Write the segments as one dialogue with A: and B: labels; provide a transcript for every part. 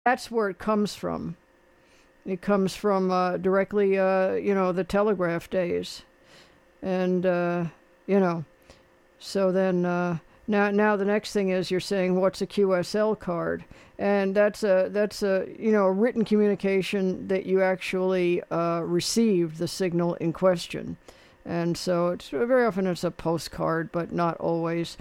A: That's where it comes from. It comes from directly, the telegraph days. And, so then now the next thing is you're saying, what's a QSL card? And that's a written communication that you actually received the signal in question. And so it's very often it's a postcard, but not always.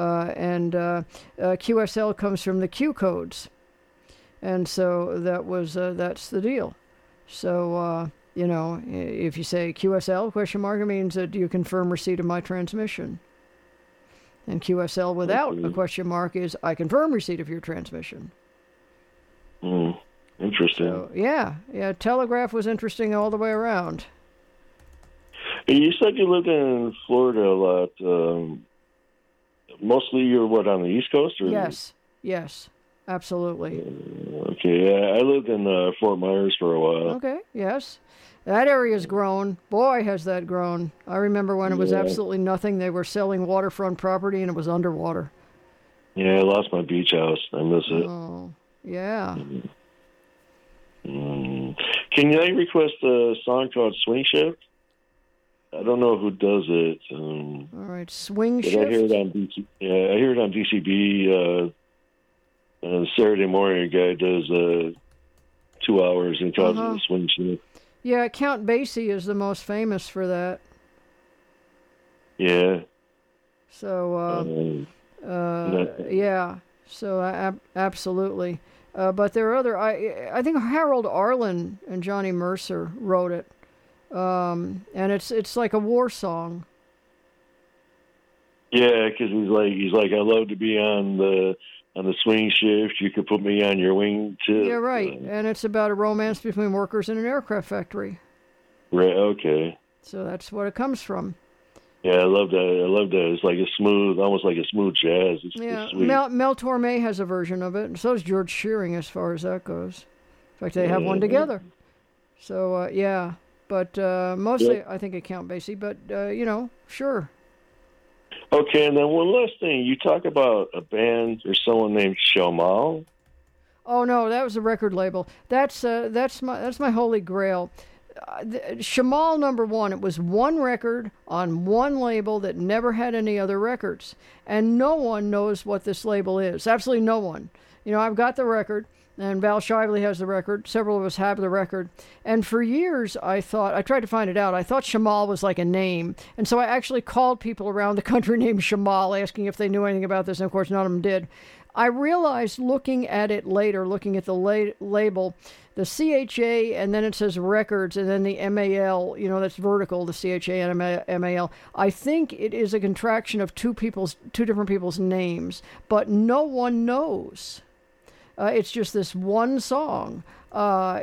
A: QSL comes from the Q codes. And so that's the deal. So, if you say QSL, question mark, it means that you confirm receipt of my transmission. And QSL without a question mark is, I confirm receipt of your transmission.
B: Interesting.
A: So, yeah, telegraph was interesting all the way around.
B: You said you lived in Florida a lot. Mostly you're, on the East Coast? Or?
A: Yes, absolutely.
B: Okay, yeah, I lived in Fort Myers for a while.
A: Okay, yes. That area's grown. Boy, has that grown. I remember when it was absolutely nothing. They were selling waterfront property and it was underwater.
B: Yeah, I lost my beach house. I miss it.
A: Oh, yeah.
B: Can I request a song called Swing Shift? I don't know who does it.
A: All right, Swing Shift.
B: I hear it on I hear it on DCB. Saturday morning, a guy does 2 hours and calls it a Swing Shift.
A: Yeah, Count Basie is the most famous for that.
B: Yeah.
A: So, yeah. So, absolutely. But there are other. I think Harold Arlen and Johnny Mercer wrote it, and it's like a war song.
B: Yeah, because he's like I love to be on the swing shift. You could put me on your wing too.
A: Yeah, right. And it's about a romance between workers in an aircraft factory.
B: Right. Okay.
A: So that's what it comes from.
B: Yeah, I love that. It's like a smooth, almost like a smooth jazz. It's sweet.
A: Mel Torme has a version of it, and so does George Shearing as far as that goes. In fact, they have one together. So, yeah. But mostly I think it Count Basie, but, sure.
B: Okay, and then one last thing. You talk about a band or someone named Shamal.
A: Oh no, that was a record label. That's my holy grail. Shamal #1. It was one record on one label that never had any other records, and no one knows what this label is. Absolutely no one. I've got the record. And Val Shively has the record. Several of us have the record. And for years, I tried to find it out. I thought Shamal was like a name. And so I actually called people around the country named Shamal, asking if they knew anything about this. And of course, none of them did. I realized looking at it later, looking at the label, the CHA, and then it says records, and then the MAL, that's vertical, the CHA and MAL. I think it is a contraction of two different people's names, but no one knows. It's just this one song, by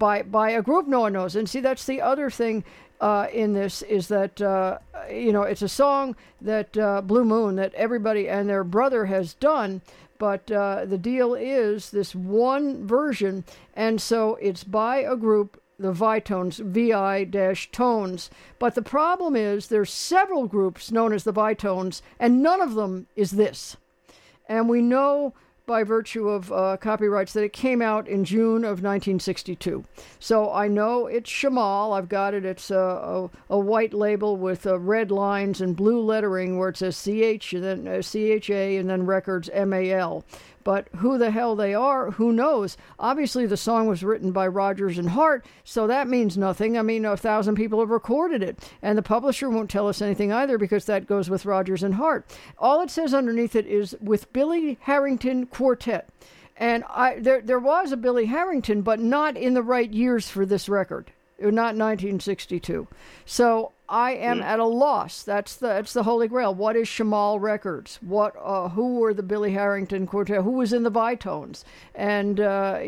A: a group no one knows. And see, that's the other thing in this is that, it's a song that Blue Moon, that everybody and their brother has done. But the deal is this one version. And so it's by a group, the Vitones, VI-Tones. But the problem is there's several groups known as the Vitones, and none of them is this. And we know by virtue of copyrights that it came out in June of 1962. So I know it's Shamal. I've got it. It's a white label with red lines and blue lettering where it says CH and then CHA and then records MAL. But who the hell they are, who knows? Obviously, the song was written by Rodgers and Hart, so that means nothing. I mean, 1,000 people have recorded it, and the publisher won't tell us anything either because that goes with Rodgers and Hart. All it says underneath it is with Billy Harrington Quartet. And there was a Billy Harrington, but not in the right years for this record. Not 1962. So I am at a loss. That's the Holy Grail. What is Shamal Records? Who were the Billy Harrington Quartet? Who was in the Vitones? And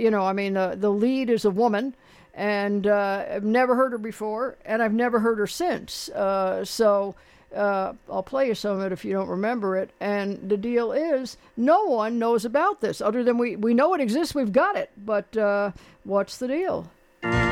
A: the lead is a woman, and I've never heard her before, and I've never heard her since. So I'll play you some of it if you don't remember it. And the deal is, no one knows about this other than we know it exists. We've got it, but what's the deal?